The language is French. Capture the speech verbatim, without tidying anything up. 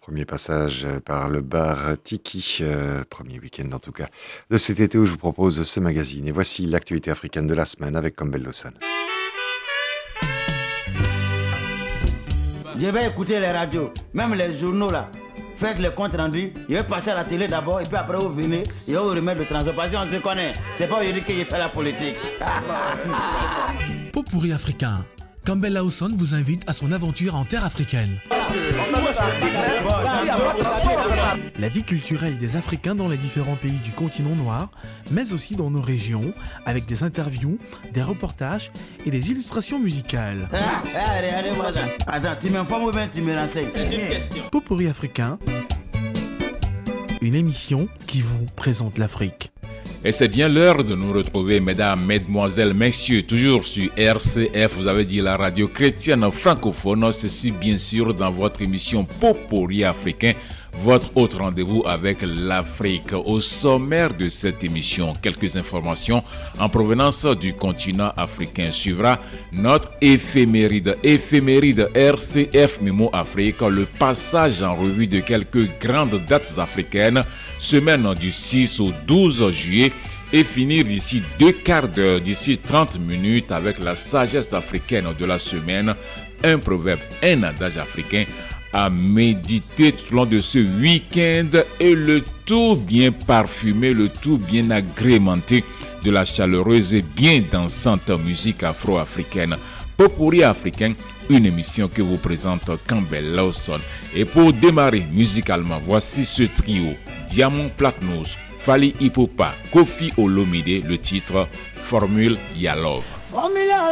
Premier passage par le bar Tiki, euh, premier week-end en tout cas de cet été où je vous propose ce magazine. Et voici l'actualité africaine de la semaine avec Campbell Lawson. Je vais écouter les radios, même les journaux là. Faites les comptes rendus, je vais passer à la télé d'abord et puis après vous venez, je vais vous remettre le transport parce qu'on se connaît. C'est pas aujourd'hui que j'ai fait la politique. Pot-pourri africain. Campbell Lawson vous invite à son aventure en terre africaine. La vie culturelle des Africains dans les différents pays du continent noir, mais aussi dans nos régions, avec des interviews, des reportages et des illustrations musicales. Attends, tu m'informes ou bien tu me renseignes? C'est une question. Pot-pourri africain, une émission qui vous présente l'Afrique. Et c'est bien l'heure de nous retrouver, mesdames, mesdemoiselles, messieurs, toujours sur R C F, vous avez dit la radio chrétienne francophone, ceci bien sûr dans votre émission Pot-pourri africain, votre autre rendez-vous avec l'Afrique. Au sommaire de cette émission, quelques informations en provenance du continent africain. Suivra notre éphéméride, éphéméride R C F Mémo Afrique, le passage en revue de quelques grandes dates africaines, semaine du six au douze juillet, et finir d'ici deux quarts d'heure, d'ici trente minutes avec la sagesse africaine de la semaine, un proverbe, un adage africain à méditer tout au long de ce week-end et le tout bien parfumé, le tout bien agrémenté de la chaleureuse et bien dansante musique afro-africaine. Pot-pourri africain, une émission que vous présente Campbell Lawson. Et pour démarrer musicalement, voici ce trio Diamond Platnumz, Fally Ipupa, Koffi Olomide, le titre Formule Ya Love. Formule